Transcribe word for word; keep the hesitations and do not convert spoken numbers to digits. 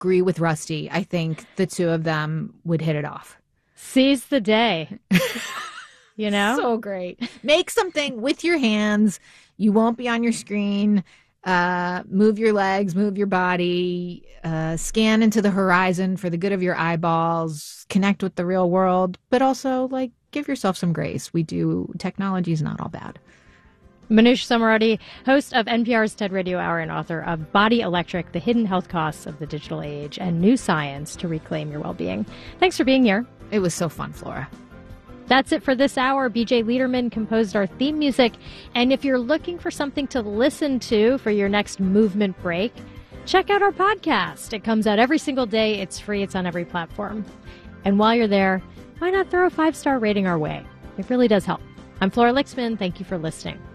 agree with Rusty. I think the two of them would hit it off. Seize the day. You know? So great. Make something with your hands. You won't be on your screen. Uh, move your legs, move your body, uh, scan into the horizon for the good of your eyeballs, connect with the real world, but also, like, give yourself some grace. We do, technology is not all bad. Manoush Zomorodi, host of N P R's TED Radio Hour and author of Body Electric, The Hidden Health Costs of the Digital Age and New Science to Reclaim Your Well-Being. Thanks for being here. It was so fun, Flora. That's it for this hour. B J Liederman composed our theme music. And if you're looking for something to listen to for your next movement break, check out our podcast. It comes out every single day. It's free. It's on every platform. And while you're there, why not throw a five-star rating our way? It really does help. I'm Flora Lixman. Thank you for listening.